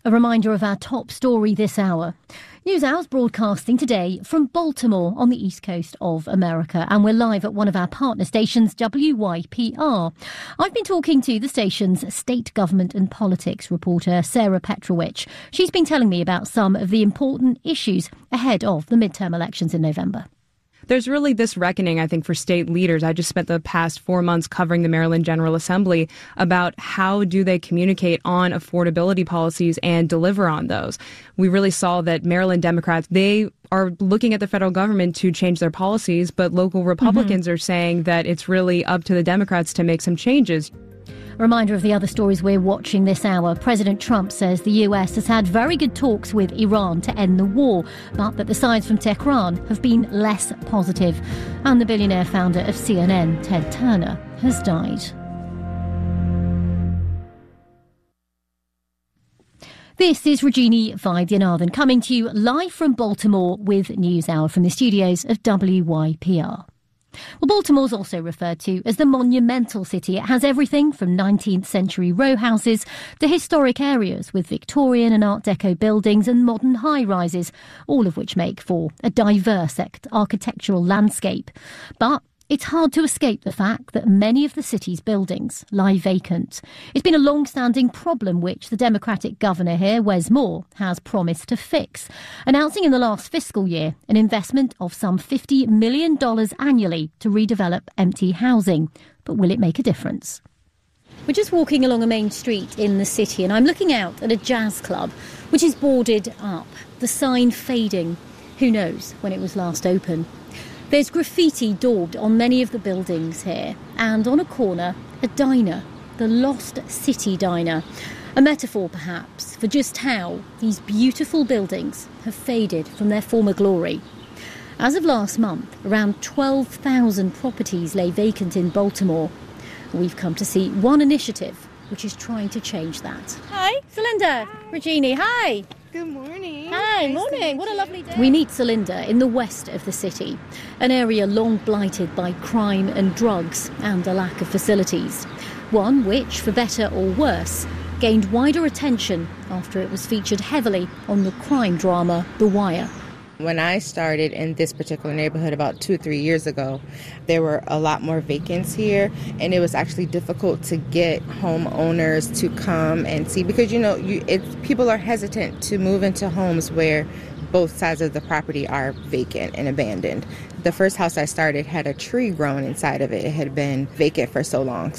A reminder of our top story this hour. NewsHour's broadcasting today from Baltimore on the east coast of America, and we're live at one of our partner stations, WYPR. I've been talking to the station's state government and politics reporter, Sarah Petrovich. She's been telling me about some of the important issues ahead of the midterm elections in November. There's really this reckoning, I think, for state leaders. I just spent the past 4 months covering the Maryland General Assembly about how do they communicate on affordability policies and deliver on those. We really saw that Maryland Democrats, they are looking at the federal government to change their policies, but local Republicans are saying that it's really up to the Democrats to make some changes. A reminder of the other stories we're watching this hour. President Trump says the US has had very good talks with Iran to end the war, but that the signs from Tehran have been less positive. And the billionaire founder of CNN, Ted Turner, has died. This is Regina Vaidyanathan coming to you live from Baltimore with NewsHour from the studios of WYPR. Well, Baltimore's also referred to as the monumental city. It has everything from 19th century row houses to historic areas with Victorian and Art Deco buildings and modern high-rises, all of which make for a diverse architectural landscape. But it's hard to escape the fact that many of the city's buildings lie vacant. It's been a long-standing problem which the Democratic governor here, Wes Moore, has promised to fix, announcing in the last fiscal year an investment of some $50 million annually to redevelop empty housing. But will it make a difference? We're just walking along a main street in the city and I'm looking out at a jazz club which is boarded up, the sign fading. Who knows when it was last open? There's graffiti daubed on many of the buildings here, and on a corner, a diner, the Lost City Diner. A metaphor, perhaps, for just how these beautiful buildings have faded from their former glory. As of last month, around 12,000 properties lay vacant in Baltimore. We've come to see one initiative which is trying to change that. Hi, Celinda. Regina, hi. Good morning. Hi, morning. What a lovely day. We meet Celinda in the west of the city, an area long blighted by crime and drugs and a lack of facilities. One which, for better or worse, gained wider attention after it was featured heavily on the crime drama The Wire. When I started in this particular neighborhood about 2 or 3 years ago, there were a lot more vacants here, and it was actually difficult to get homeowners to come and see because, people are hesitant to move into homes where both sides of the property are vacant and abandoned. The first house I started had a tree growing inside of it. It had been vacant for so long,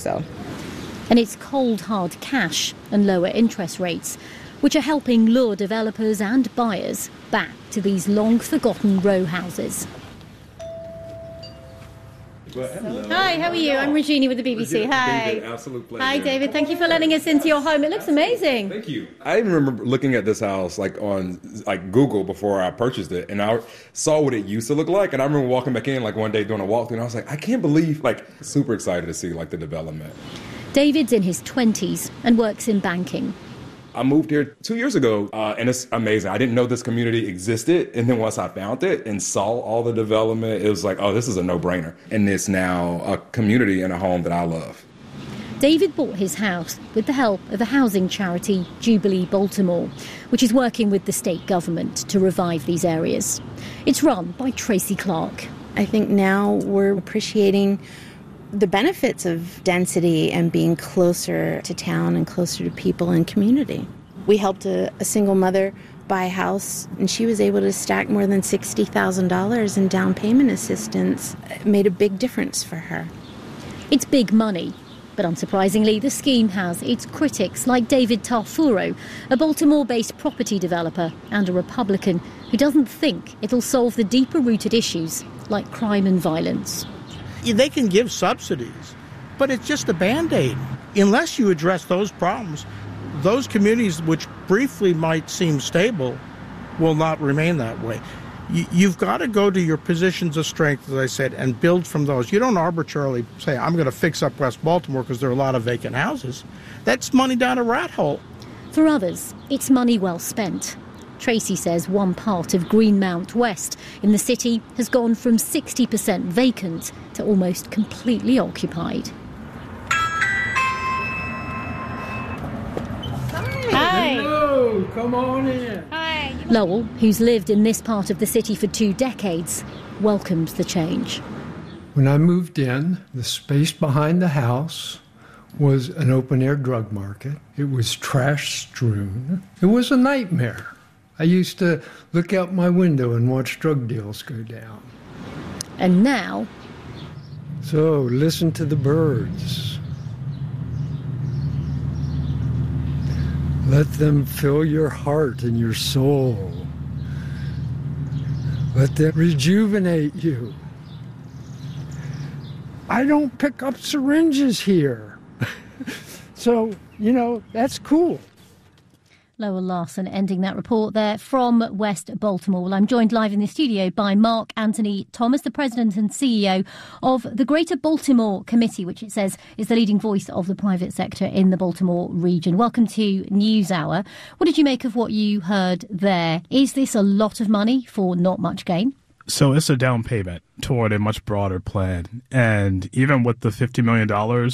And it's cold, hard cash and lower interest rates which are helping lure developers and buyers back to these long-forgotten row houses. Hi, how are you? I'm Regina with the BBC. Hi. David, absolute pleasure. Hi, David. Thank you for letting us into your home. It looks amazing. Thank you. I even remember looking at this house on Google before I purchased it, and I saw what it used to look like. And I remember walking back in one day doing a walkthrough, and I was like, I can't believe, super excited to see the development. David's in his 20s and works in banking. I moved here 2 years ago, and it's amazing. I didn't know this community existed, and then once I found it and saw all the development, it was this is a no-brainer. And it's now a community and a home that I love. David bought his house with the help of a housing charity, Jubilee Baltimore, which is working with the state government to revive these areas. It's run by Tracy Clark. I think now we're appreciating the benefits of density and being closer to town and closer to people and community. We helped a single mother buy a house, and she was able to stack more than $60,000 in down payment assistance. It made a big difference for her. It's big money, but unsurprisingly, the scheme has its critics like David Tarfuro, a Baltimore-based property developer and a Republican who doesn't think it'll solve the deeper-rooted issues like crime and violence. They can give subsidies, but it's just a Band-Aid. Unless you address those problems, those communities which briefly might seem stable will not remain that way. You've got to go to your positions of strength, as I said, and build from those. You don't arbitrarily say, I'm going to fix up West Baltimore because there are a lot of vacant houses. That's money down a rat hole. For others, it's money well spent. Tracy says one part of Greenmount West in the city has gone from 60% vacant to almost completely occupied. Hi. Hello. Come on in. Hi. Lowell, who's lived in this part of the city for 2 decades, welcomes the change. When I moved in, the space behind the house was an open-air drug market. It was trash-strewn. It was a nightmare. I used to look out my window and watch drug deals go down. And now... So, listen to the birds. Let them fill your heart and your soul. Let them rejuvenate you. I don't pick up syringes here. So, that's cool. Lowell Larson ending that report there from West Baltimore. Well, I'm joined live in the studio by Mark Anthony Thomas, the President and CEO of the Greater Baltimore Committee, which it says is the leading voice of the private sector in the Baltimore region. Welcome to NewsHour. What did you make of what you heard there? Is this a lot of money for not much gain? So it's a down payment toward a much broader plan. And even with the $50 million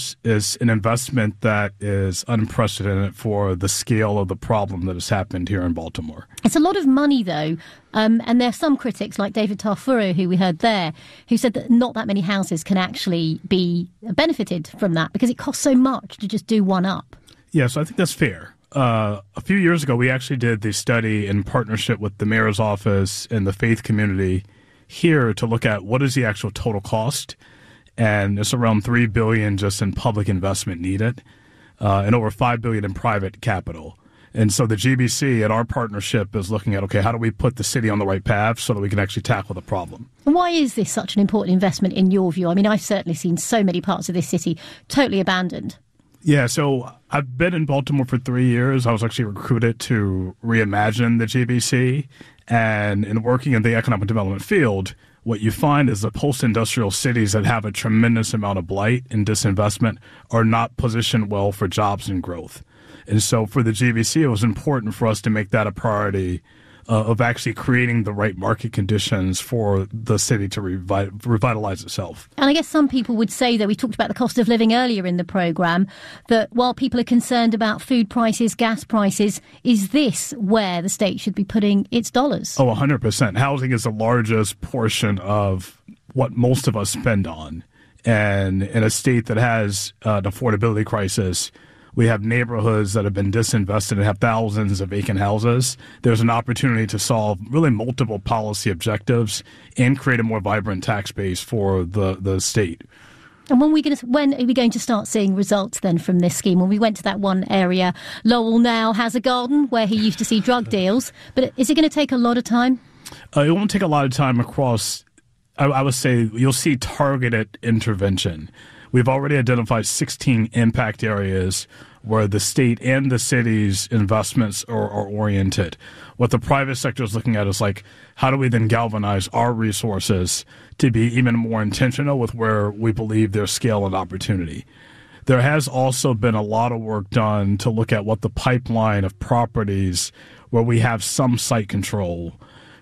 is an investment that is unprecedented for the scale of the problem that has happened here in Baltimore. It's a lot of money, though. And there are some critics like David Tafuro, who we heard there, who said that not that many houses can actually be benefited from that because it costs so much to just do one up. Yeah, so I think that's fair. A few years ago, we actually did the study in partnership with the mayor's office and the faith community here to look at what is the actual total cost, and it's around $3 billion just in public investment needed, and over $5 billion in private capital. And so the GBC and our partnership is looking at, okay, how do we put the city on the right path so that we can actually tackle the problem? Why is this such an important investment in your view? I mean, I've certainly seen so many parts of this city totally abandoned. Yeah, so I've been in Baltimore for 3 years. I was actually recruited to reimagine the GBC. And in working in the economic development field, what you find is the post-industrial cities that have a tremendous amount of blight and disinvestment are not positioned well for jobs and growth. And so for the GBC, it was important for us to make that a priority of actually creating the right market conditions for the city to revitalize itself. And I guess some people would say that we talked about the cost of living earlier in the programme, that while people are concerned about food prices, gas prices, is this where the state should be putting its dollars? Oh, 100%. Housing is the largest portion of what most of us spend on. And in a state that has an affordability crisis, we have neighborhoods that have been disinvested and have thousands of vacant houses. There's an opportunity to solve really multiple policy objectives and create a more vibrant tax base for the state. And when are we going to start seeing results then from this scheme? When we went to that one area, Lowell now has a garden where he used to see drug deals. But is it going to take a lot of time? It won't take a lot of time across. I would say you'll see targeted intervention. We've already identified 16 impact areas where the state and the city's investments are oriented. What the private sector is looking at is like, how do we then galvanize our resources to be even more intentional with where we believe there's scale and opportunity? There has also been a lot of work done to look at what the pipeline of properties where we have some site control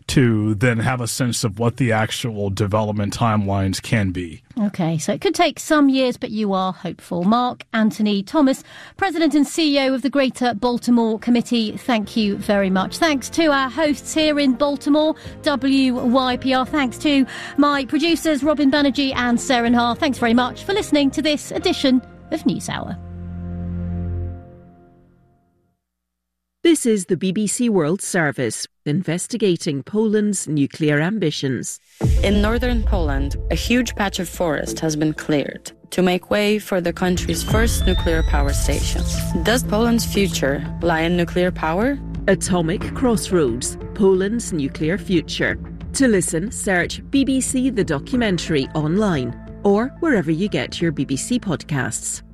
to then have a sense of what the actual development timelines can be. OK, so it could take some years, but you are hopeful. Mark Anthony Thomas, President and CEO of the Greater Baltimore Committee, thank you very much. Thanks to our hosts here in Baltimore, WYPR. Thanks to my producers, Robin Banerjee and Seren Har. Thanks very much for listening to this edition of NewsHour. This is the BBC World Service, investigating Poland's nuclear ambitions. In northern Poland, a huge patch of forest has been cleared to make way for the country's first nuclear power station. Does Poland's future lie in nuclear power? Atomic Crossroads, Poland's nuclear future. To listen, search BBC The Documentary online or wherever you get your BBC podcasts.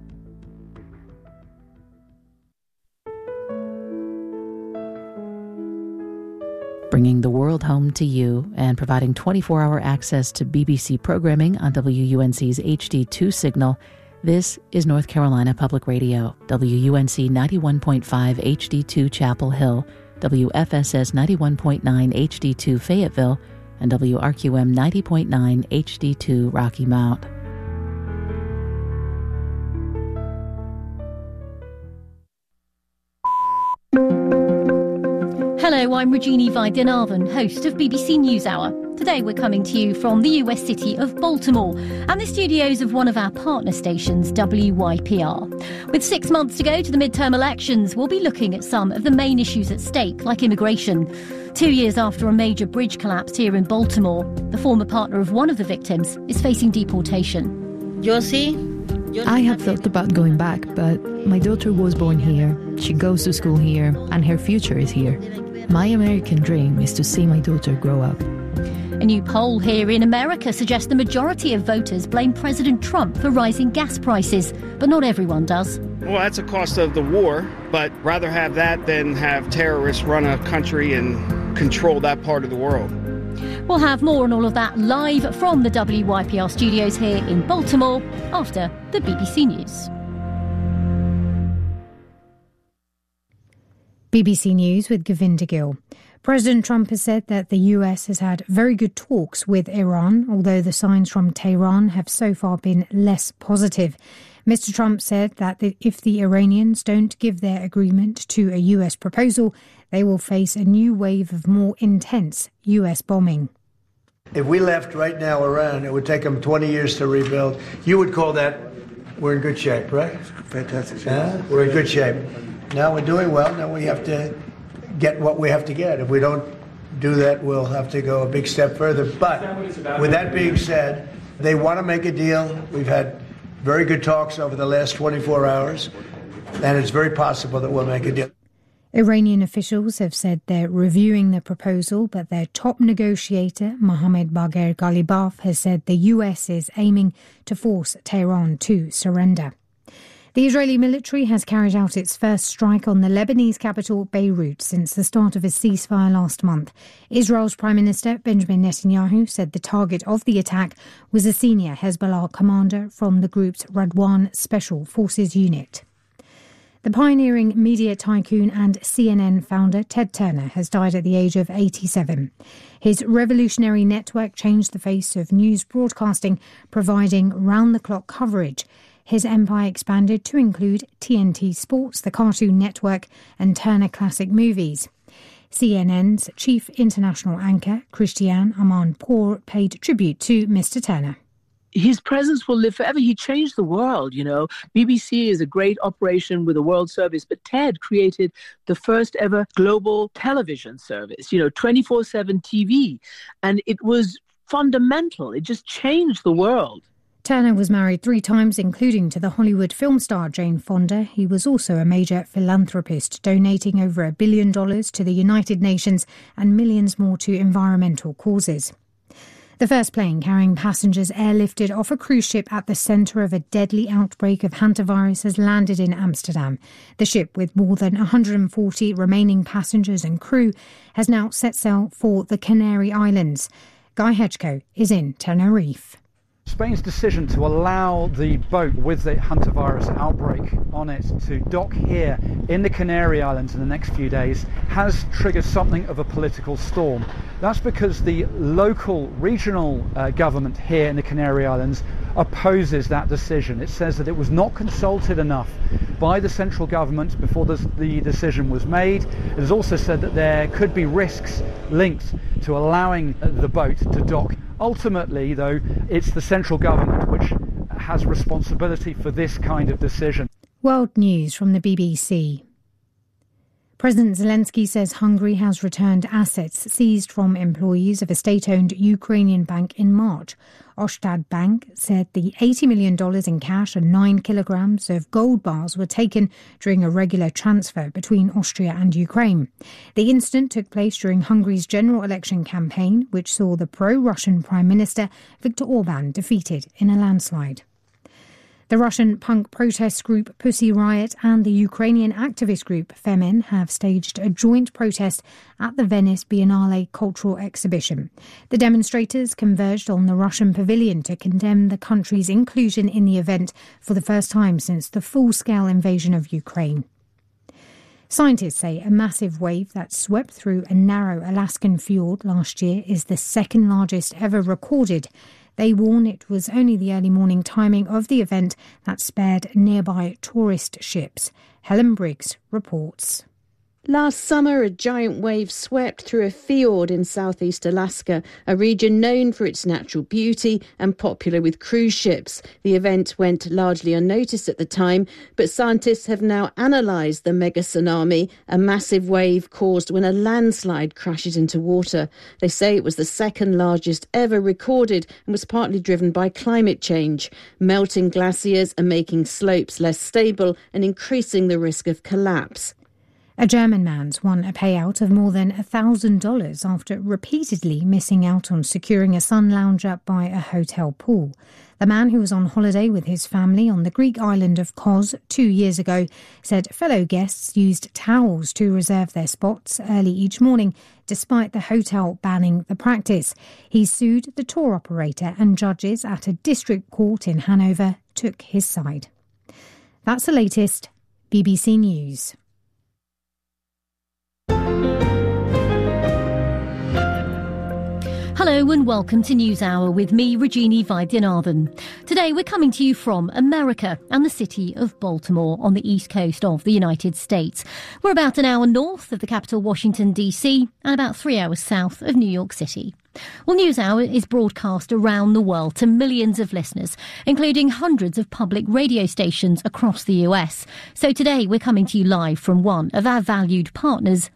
Bringing the world home to you and providing 24-hour access to BBC programming on WUNC's HD2 signal, this is North Carolina Public Radio, WUNC 91.5 HD2 Chapel Hill, WFSS 91.9 HD2 Fayetteville, and WRQM 90.9 HD2 Rocky Mount. Hello, I'm Regina Vaidyanathan, host of BBC NewsHour. Today we're coming to you from the US city of Baltimore and the studios of one of our partner stations, WYPR. With 6 months to go to the midterm elections, we'll be looking at some of the main issues at stake, like immigration. 2 years after a major bridge collapsed here in Baltimore, the former partner of one of the victims is facing deportation. Josie? I have thought about going back, but my daughter was born here, she goes to school here, and her future is here. My American dream is to see my daughter grow up. A new poll here in America suggests the majority of voters blame President Trump for rising gas prices, but not everyone does. Well, that's a cost of the war, but rather have that than have terrorists run a country and control that part of the world. We'll have more on all of that live from the WYPR studios here in Baltimore after the BBC News. BBC News with Govinda Gill. President Trump has said that the US has had very good talks with Iran, although the signs from Tehran have so far been less positive. Mr. Trump said that if the Iranians don't give their agreement to a US proposal, they will face a new wave of more intense US bombing. If we left right now Iran, it would take them 20 years to rebuild. You would call that we're in good shape, right? Fantastic shape. We're in good shape. Now we're doing well. Now we have to get what we have to get. If we don't do that, we'll have to go a big step further. But with that being said, they want to make a deal. We've had very good talks over the last 24 hours, and it's very possible that we'll make a deal. Iranian officials have said they're reviewing the proposal, but their top negotiator, Mohammad Bagher Ghalibaf, has said the US is aiming to force Tehran to surrender. The Israeli military has carried out its first strike on the Lebanese capital, Beirut, since the start of a ceasefire last month. Israel's Prime Minister, Benjamin Netanyahu, said the target of the attack was a senior Hezbollah commander from the group's Radwan Special Forces unit. The pioneering media tycoon and CNN founder Ted Turner has died at the age of 87. His revolutionary network changed the face of news broadcasting, providing round-the-clock coverage. His empire expanded to include TNT Sports, the Cartoon Network, and Turner Classic Movies. CNN's chief international anchor, Christiane Amanpour, paid tribute to Mr. Turner. His presence will live forever. He changed the world, you know. BBC is a great operation with a world service, but Ted created the first ever global television service, 24/7 TV. And it was fundamental. It just changed the world. Turner was married 3 times, including to the Hollywood film star Jane Fonda. He was also a major philanthropist, donating over $1 billion to the United Nations and millions more to environmental causes. The first plane carrying passengers airlifted off a cruise ship at the centre of a deadly outbreak of hantavirus has landed in Amsterdam. The ship, with more than 140 remaining passengers and crew, has now set sail for the Canary Islands. Guy Hedgecoe is in Tenerife. Spain's decision to allow the boat with the hantavirus outbreak on it to dock here in the Canary Islands in the next few days has triggered something of a political storm. That's because the local regional government here in the Canary Islands opposes that decision. It says that it was not consulted enough by the central government before the decision was made. It has also said that there could be risks linked to allowing the boat to dock. Ultimately, though, it's the central government which has responsibility for this kind of decision. World News from the BBC. President Zelensky says Hungary has returned assets seized from employees of a state-owned Ukrainian bank in March. Ostad Bank said the $80 million in cash and 9 kilograms of gold bars were taken during a regular transfer between Austria and Ukraine. The incident took place during Hungary's general election campaign, which saw the pro-Russian Prime Minister Viktor Orban defeated in a landslide. The Russian punk protest group Pussy Riot and the Ukrainian activist group Femen have staged a joint protest at the Venice Biennale cultural exhibition. The demonstrators converged on the Russian pavilion to condemn the country's inclusion in the event for the first time since the full-scale invasion of Ukraine. Scientists say a massive wave that swept through a narrow Alaskan fjord last year is the second largest ever recorded. They warn it was only the early morning timing of the event that spared nearby tourist ships. Helen Briggs reports. Last summer, a giant wave swept through a fjord in southeast Alaska, a region known for its natural beauty and popular with cruise ships. The event went largely unnoticed at the time, but scientists have now analysed the mega tsunami, a massive wave caused when a landslide crashes into water. They say it was the second largest ever recorded and was partly driven by climate change. Melting glaciers are making slopes less stable and increasing the risk of collapse. A German man's won a payout of more than $1,000 after repeatedly missing out on securing a sun lounger by a hotel pool. The man, who was on holiday with his family on the Greek island of Kos 2 years ago, said fellow guests used towels to reserve their spots early each morning, despite the hotel banning the practice. He sued the tour operator, and judges at a district court in Hanover took his side. That's the latest. BBC News. Hello and welcome to NewsHour with me, Rajini Vaidyanathan. Today we're coming to you from America and the city of Baltimore on the east coast of the United States. We're about an hour north of the capital, Washington, D.C., and about 3 hours south of New York City. Well, NewsHour is broadcast around the world to millions of listeners, including hundreds of public radio stations across the US. So today we're coming to you live from one of our valued partners,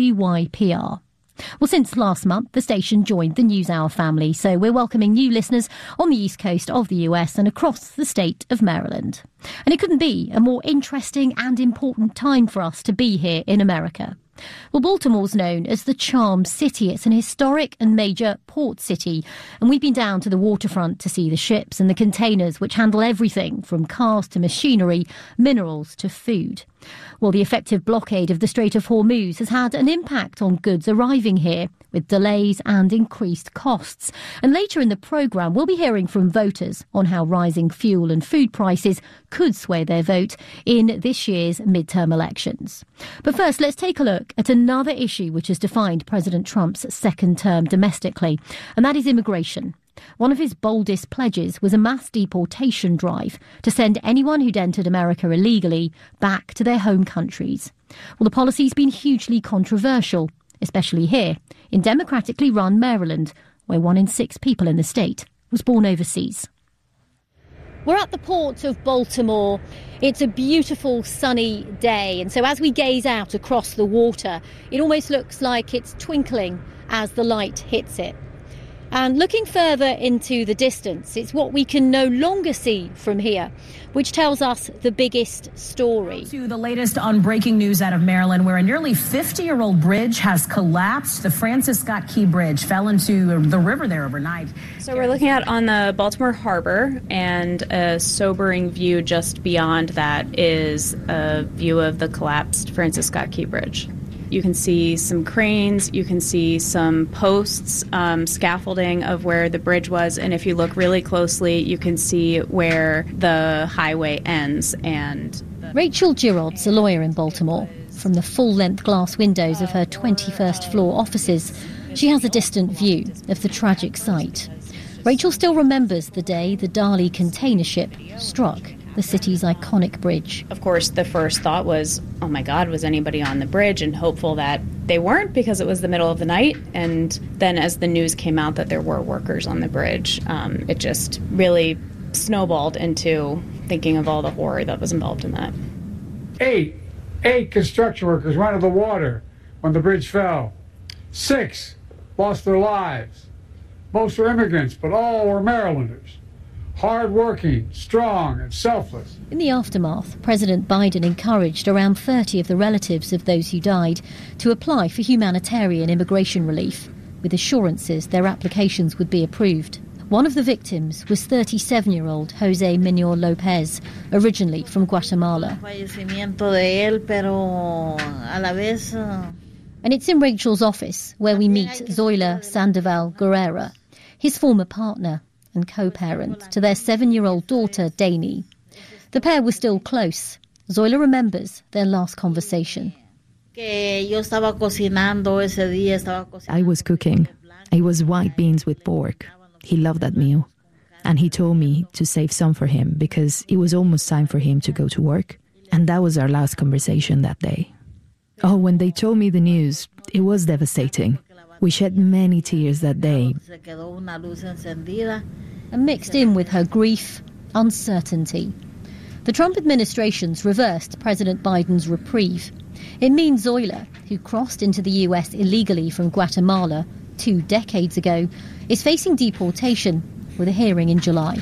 WYPR. Well, since last month, the station joined the NewsHour family, so we're welcoming new listeners on the east coast of the US and across the state of Maryland. And it couldn't be a more interesting and important time for us to be here in America. Well, Baltimore's known as the Charm City. It's an historic and major port city, and we've been down to the waterfront to see the ships and the containers which handle everything from cars to machinery, minerals to food. Well, the effective blockade of the Strait of Hormuz has had an impact on goods arriving here, with delays and increased costs. And later in the programme, we'll be hearing from voters on how rising fuel and food prices could sway their vote in this year's midterm elections. But first, let's take a look at another issue which has defined President Trump's second term domestically, and that is immigration. One of his boldest pledges was a mass deportation drive to send anyone who'd entered America illegally back to their home countries. Well, the policy's been hugely controversial, especially here in democratically run Maryland, where 1 in 6 people in the state was born overseas. We're at the port of Baltimore. It's a beautiful sunny day, and so as we gaze out across the water, it almost looks like it's twinkling as the light hits it. And looking further into the distance, it's what we can no longer see from here, which tells us the biggest story. To the latest on breaking news out of Maryland, where a nearly 50-year-old bridge has collapsed. The Francis Scott Key Bridge fell into the river there overnight. So we're looking at on the Baltimore Harbor, and a sobering view just beyond that is a view of the collapsed Francis Scott Key Bridge. You can see some cranes, you can see some posts, scaffolding of where the bridge was, and if you look really closely, you can see where the highway ends. And Rachel Girod's a lawyer in Baltimore. From the full-length glass windows of her 21st floor offices, she has a distant view of the tragic sight. Rachel still remembers the day the Dali container ship struck the city's iconic bridge. Of course, the first thought was, oh my God, was anybody on the bridge? And hopeful that they weren't, because it was the middle of the night. And then as the news came out that there were workers on the bridge, it just really snowballed into thinking of all the horror that was involved in that. Eight construction workers went into the water when the bridge fell. 6 lost their lives. Most were immigrants, but all were Marylanders. Hard-working, strong, and selfless. In the aftermath, President Biden encouraged around 30 of the relatives of those who died to apply for humanitarian immigration relief, with assurances their applications would be approved. One of the victims was 37-year-old Jose Minor Lopez, originally from Guatemala. And it's in Rachel's office where we meet Zoila Sandoval Guerrera, his former partner and co-parent to their 7-year-old daughter, Dani. The pair were still close. Zoila remembers their last conversation. I was cooking. It was white beans with pork. He loved that meal. And he told me to save some for him because it was almost time for him to go to work. And that was our last conversation that day. Oh, when they told me the news, it was devastating. We shed many tears that day. And mixed in with her grief, uncertainty. The Trump administration's reversed President Biden's reprieve. It means Zoila, who crossed into the US illegally from Guatemala 2 decades ago, is facing deportation with a hearing in July.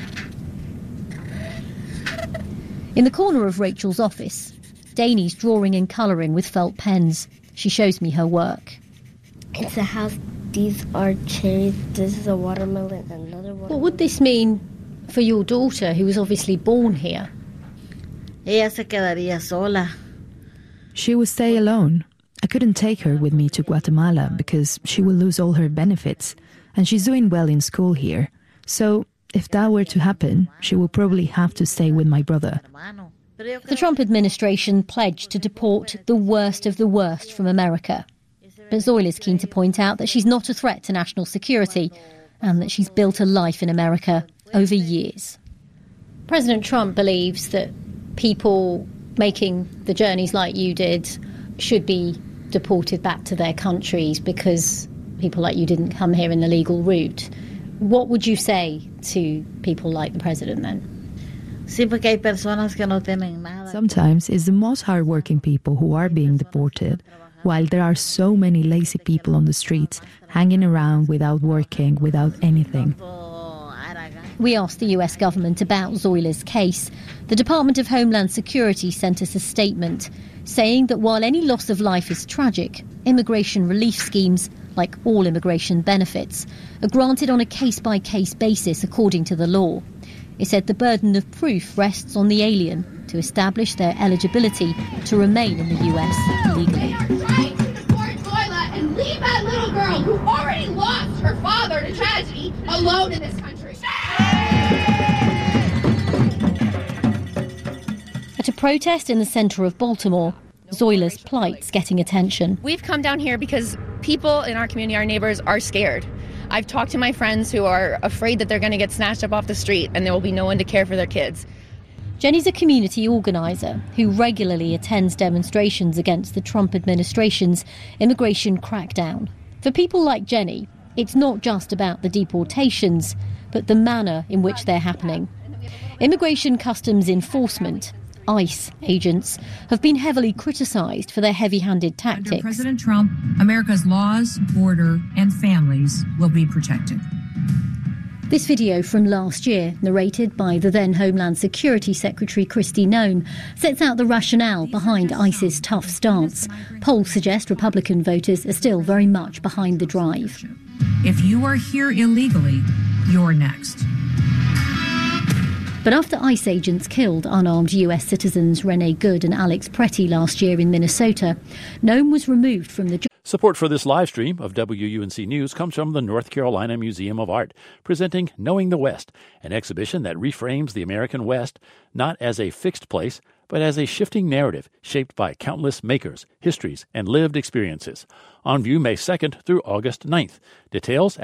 In the corner of Rachel's office, Danny's drawing and colouring with felt pens. She shows me her work. It's a house. These are cherries. This is a watermelon. Another watermelon. What would this mean for your daughter, who was obviously born here? Ella se quedaría sola. She would stay alone. I couldn't take her with me to Guatemala because she will lose all her benefits. And she's doing well in school here. So if that were to happen, she will probably have to stay with my brother. The Trump administration pledged to deport the worst of the worst from America. But Zoila is keen to point out that she's not a threat to national security and that she's built a life in America over years. President Trump believes that people making the journeys like you did should be deported back to their countries because people like you didn't come here in the legal route. What would you say to people like the president then? Sometimes it's the most hardworking people who are being deported, while there are so many lazy people on the streets hanging around without working, without anything. We asked the US government about Zoila's case. The Department of Homeland Security sent us a statement saying that while any loss of life is tragic, immigration relief schemes, like all immigration benefits, are granted on a case-by-case basis according to the law. It said the burden of proof rests on the alien to establish their eligibility to remain in the US legally. They are trying to deport Zoila and leave that little girl who already lost her father to tragedy alone in this country. At a protest in the centre of Baltimore, Zoila's plight's getting attention. We've come down here because people in our community, our neighbors, are scared. I've talked to my friends who are afraid that they're going to get snatched up off the street and there will be no one to care for their kids. Jenny's a community organiser who regularly attends demonstrations against the Trump administration's immigration crackdown. For people like Jenny, it's not just about the deportations, but the manner in which they're happening. Immigration Customs Enforcement, ICE agents, have been heavily criticised for their heavy-handed tactics. Under President Trump, America's laws, border, and families will be protected. This video from last year, narrated by the then Homeland Security Secretary Kristi Noem, sets out the rationale behind ICE's tough stance. Polls suggest Republican voters are still very much behind the drive. If you are here illegally, you're next. But after ICE agents killed unarmed US citizens Renee Good and Alex Pretty last year in Minnesota, Noem was removed from the job. Support for this live stream of WUNC News comes from the North Carolina Museum of Art, presenting Knowing the West, an exhibition that reframes the American West not as a fixed place, but as a shifting narrative shaped by countless makers, histories, and lived experiences. On view May 2nd through August 9th. Details